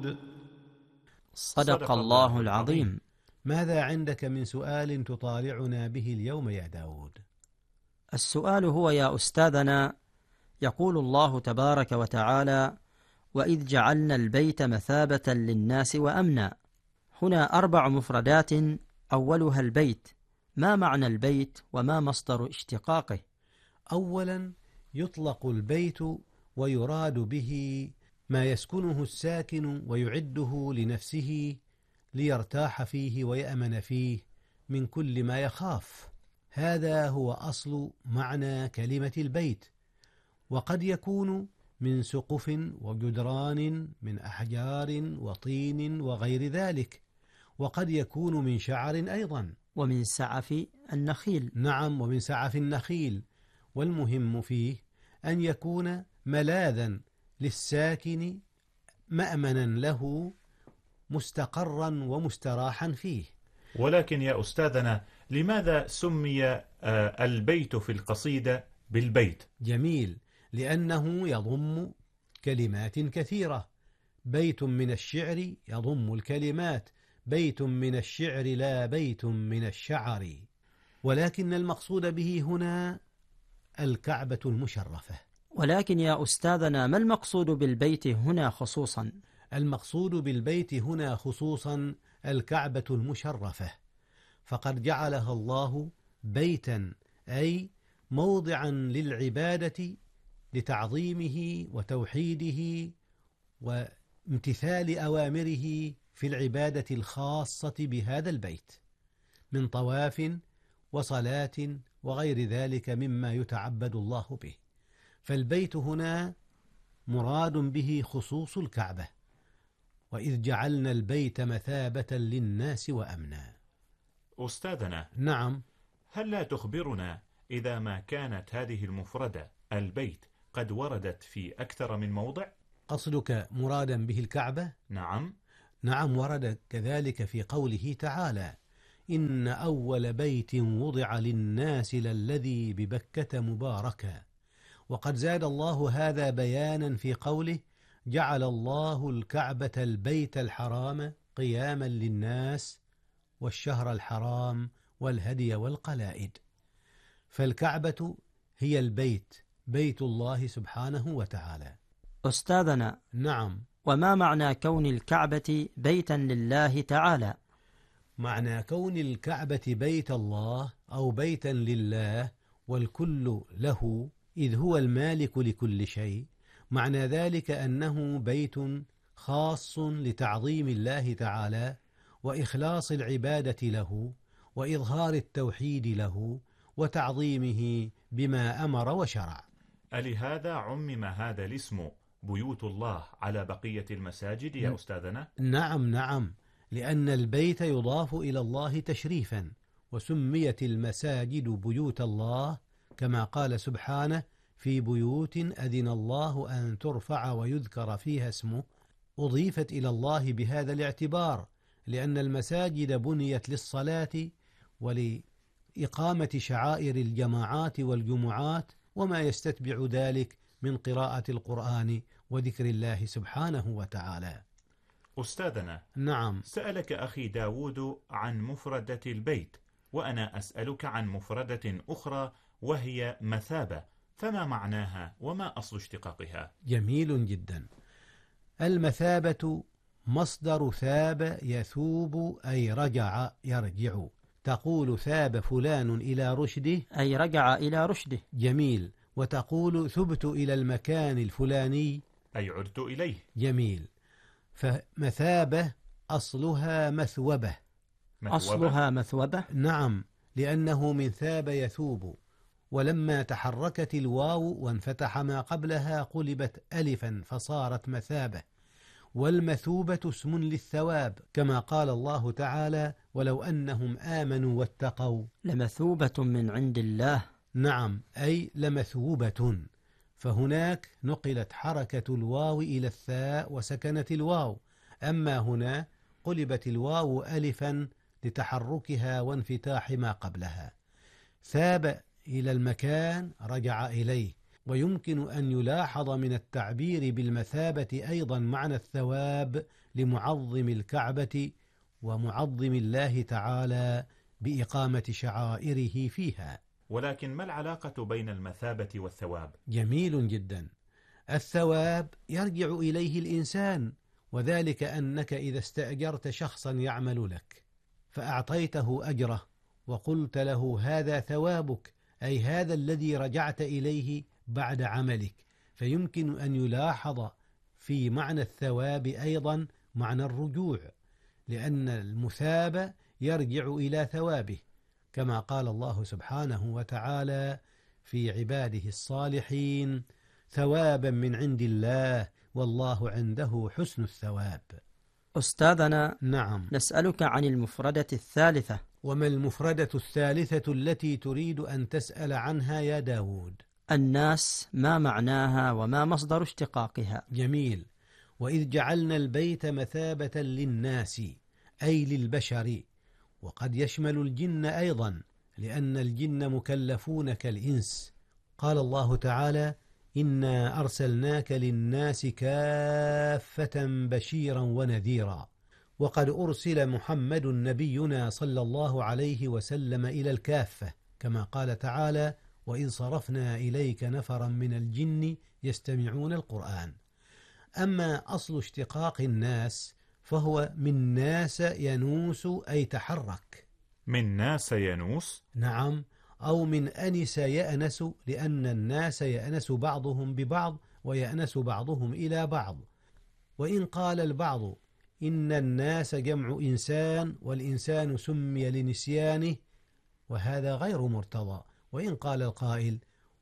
داود. صدق الله العظيم. ماذا عندك من سؤال تطالعنا به اليوم يا داود؟ السؤال هو يا أستاذنا، يقول الله تبارك وتعالى: وإذ جعلنا البيت مثابة للناس وأمنا. هنا 4 مفردات، أولها البيت. ما معنى البيت وما مصدر اشتقاقه؟ أولا، يطلق البيت ويراد به ما يسكنه الساكن ويعده لنفسه ليرتاح فيه ويأمن فيه من كل ما يخاف. هذا هو أصل معنى كلمة البيت، وقد يكون من سقف وجدران من أحجار وطين وغير ذلك، وقد يكون من شعر أيضا، ومن سعف النخيل. نعم، ومن سعف النخيل. والمهم فيه أن يكون ملاذا للساكن، مأمنا له، مستقرا ومستراحا فيه. ولكن يا أستاذنا، لماذا سمي البيت في القصيدة بالبيت؟ جميل، لأنه يضم كلمات كثيرة. بيت من الشعر يضم الكلمات، بيت من الشعر لا بيت من الشعر. ولكن المقصود به هنا الكعبة المشرفة. ولكن يا أستاذنا، ما المقصود بالبيت هنا خصوصا؟ المقصود بالبيت هنا خصوصا الكعبة المشرفة، فقد جعلها الله بيتا، أي موضعا للعبادة، لتعظيمه وتوحيده وامتثال أوامره في العبادة الخاصة بهذا البيت من طواف وصلاة وغير ذلك مما يتعبد الله به. فالبيت هنا مراد به خصوص الكعبة، وإذ جعلنا البيت مثابة للناس وأمنا. أستاذنا، نعم. هل لا تخبرنا إذا ما كانت هذه المفردة البيت قد وردت في أكثر من موضع؟ قصدك مرادا به الكعبة؟ نعم. نعم، ورد كذلك في قوله تعالى: إن أول بيت وضع للناس للذي ببكة مباركا. وقد زاد الله هذا بيانا في قوله: جعل الله الكعبة البيت الحرام قياما للناس والشهر الحرام والهدي والقلائد. فالكعبة هي البيت، بيت الله سبحانه وتعالى. أستاذنا، نعم. وما معنى كون الكعبة بيتا لله تعالى؟ معنى كون الكعبة بيت الله أو بيتا لله والكل له، إذ هو المالك لكل شيء، معنى ذلك أنه بيت خاص لتعظيم الله تعالى وإخلاص العبادة له وإظهار التوحيد له وتعظيمه بما أمر وشرع. ألهذا عمم هذا الاسم بيوت الله على بقية المساجد يا أستاذنا؟ نعم نعم، لأن البيت يضاف إلى الله تشريفا، وسميت المساجد بيوت الله كما قال سبحانه: في بيوت أذن الله أن ترفع ويذكر فيها اسمه. أضيفت إلى الله بهذا الاعتبار، لأن المساجد بنيت للصلاة ولإقامة شعائر الجماعات والجمعات وما يستتبع ذلك من قراءة القرآن وذكر الله سبحانه وتعالى. أستاذنا، نعم. سألك أخي داود عن مفردة البيت، وأنا أسألك عن مفردة أخرى وهي مثابة، فما معناها وما أصل اشتقاقها؟ جميل جدا. المثابة مصدر ثاب يثوب، أي رجع يرجع. تقول ثاب فلان إلى رشده، أي رجع إلى رشده. جميل. وتقول ثبت إلى المكان الفلاني، أي عدت إليه. جميل. فمثابة أصلها مثوبة. أصلها مثوبة؟ نعم، لأنه من ثاب يثوب، ولما تحركت الواو وانفتح ما قبلها قلبت ألفا فصارت مثابة. والمثوبة اسم للثواب، كما قال الله تعالى: ولو أنهم آمنوا واتقوا لمثوبة من عند الله. نعم، أي لمثوبة. فهناك نقلت حركة الواو إلى الثاء وسكنت الواو، أما هنا قلبت الواو ألفا لتحركها وانفتاح ما قبلها. ثاب إلى المكان رجع إليه، ويمكن أن يلاحظ من التعبير بالمثابة أيضا معنى الثواب لمعظم الكعبة ومعظم الله تعالى بإقامة شعائره فيها. ولكن ما العلاقة بين المثابة والثواب؟ جميل جدا. الثواب يرجع إليه الإنسان، وذلك أنك إذا استأجرت شخصا يعمل لك فأعطيته أجره وقلت له هذا ثوابك، أي هذا الذي رجعت إليه بعد عملك، فيمكن أن يلاحظ في معنى الثواب أيضا معنى الرجوع، لأن المثاب يرجع إلى ثوابه، كما قال الله سبحانه وتعالى في عباده الصالحين: ثوابا من عند الله والله عنده حسن الثواب. أستاذنا، نعم. نسألك عن المفردة الثالثة. وما المفردة الثالثة التي تريد أن تسأل عنها يا داود؟ الناس، ما معناها وما مصدر اشتقاقها؟ جميل. وإذ جعلنا البيت مثابة للناس أي للبشر، وقد يشمل الجن أيضا لأن الجن مكلفون كالإنس. قال الله تعالى: إنا أرسلناك للناس كافة بشيرا ونذيرا. وقد أرسل محمد نبينا صلى الله عليه وسلم إلى الكافة، كما قال تعالى: وإذ صرفنا إليك نفرا من الجن يستمعون القرآن. أما أصل اشتقاق الناس فهو من ناس ينوس أي تحرك. من ناس ينوس؟ نعم، أو من أنس يأنس، لأن الناس يأنس بعضهم ببعض ويأنس بعضهم إلى بعض. وإن قال البعض إن الناس جمع إنسان والإنسان سمي لنسيانه، وهذا غير مرتضى. وإن قال القائل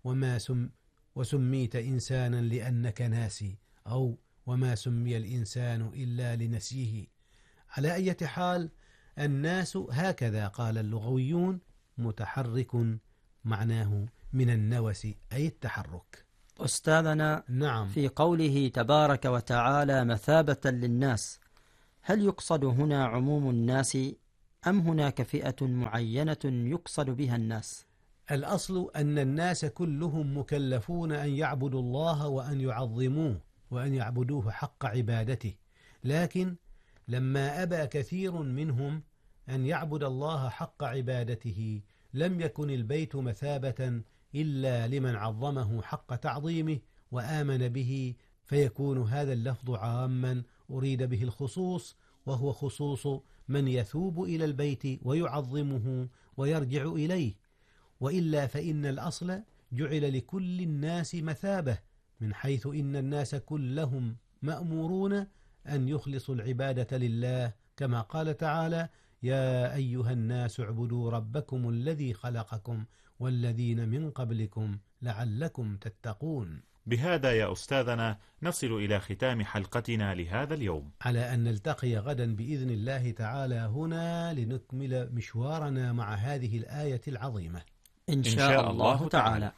وسميت إنسانا لأنك ناسي، أو وما سمي الإنسان إلا لنسيه. على أي حال، الناس هكذا قال اللغويون متحرك، معناه من النوس أي التحرك. أستاذنا، نعم. في قوله تبارك وتعالى مثابة للناس، هل يقصد هنا عموم الناس أم هناك فئة معينة يقصد بها الناس؟ الأصل أن الناس كلهم مكلفون أن يعبدوا الله وأن يعظموه وأن يعبدوه حق عبادته، لكن لما أبى كثير منهم أن يعبد الله حق عبادته لم يكن البيت مثابة إلا لمن عظمه حق تعظيمه وآمن به، فيكون هذا اللفظ عاما أريد به الخصوص، وهو خصوص من يثوب إلى البيت ويعظمه ويرجع إليه. وإلا فإن الأصل جعل لكل الناس مثابة، من حيث إن الناس كلهم مأمورون أن يخلصوا العبادة لله، كما قال تعالى: يا أيها الناس اعبدوا ربكم الذي خلقكم والذين من قبلكم لعلكم تتقون. بهذا يا أستاذنا نصل إلى ختام حلقتنا لهذا اليوم، على أن نلتقي غدا بإذن الله تعالى هنا لنكمل مشوارنا مع هذه الآية العظيمة إن شاء الله تعالى.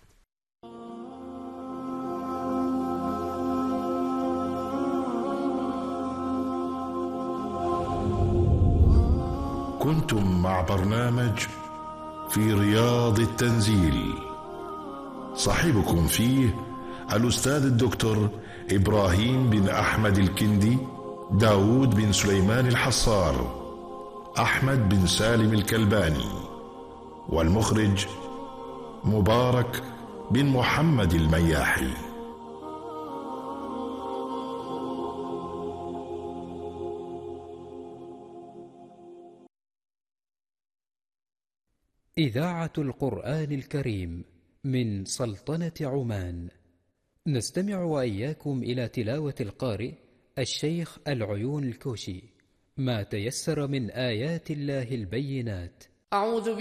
كنتم مع برنامج في رياض التنزيل، صاحبكم فيه الأستاذ الدكتور إبراهيم بن أحمد الكندي، داود بن سليمان الحصار، أحمد بن سالم الكلباني، والمخرج مبارك بن محمد المياحي. إذاعة القرآن الكريم من سلطنة عمان، نستمع وإياكم إلى تلاوة القارئ الشيخ العيون الكوشي ما تيسر من آيات الله البينات. أعوذ